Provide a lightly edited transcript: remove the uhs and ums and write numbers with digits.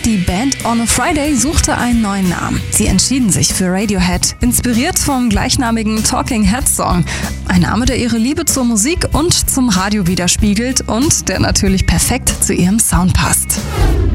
Die Band On a Friday suchte einen neuen Namen. Sie entschieden sich für Radiohead, inspiriert vom gleichnamigen Talking Heads Song. Ein Name, der ihre Liebe zur Musik und zum Radio widerspiegelt und der natürlich perfekt zu ihrem Sound passt.